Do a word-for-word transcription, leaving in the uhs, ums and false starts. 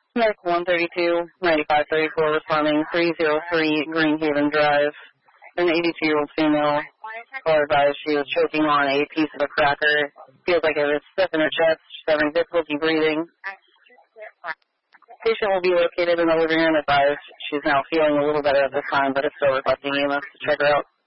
Medical one thirty-two, ninety-five thirty-four responding three oh three Greenhaven Drive. An eighty-two-year-old female. Caller advised she was choking on a piece of a cracker. Feels like it was stuck in her chest. She's having difficulty breathing. Patient will be located in the living room. Advised she's now feeling a little better at this time, but it's still requesting E M S to check her out.